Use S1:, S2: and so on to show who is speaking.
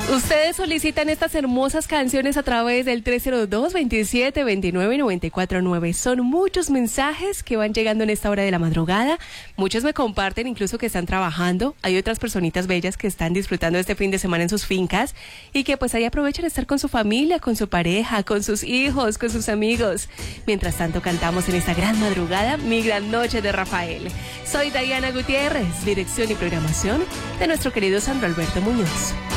S1: Ustedes solicitan estas hermosas canciones a través del 302-2729-949. Son muchos mensajes que van llegando en esta hora de la madrugada. Muchos me comparten incluso que están trabajando. Hay otras personitas bellas que están disfrutando este fin de semana en sus fincas y que pues ahí aprovechan estar con su familia, con su pareja, con sus hijos, con sus amigos. Mientras tanto cantamos en esta gran madrugada, Mi Gran Noche de Rafael. Soy Diana Gutiérrez, dirección y programación de nuestro querido Sandro Alberto Muñoz.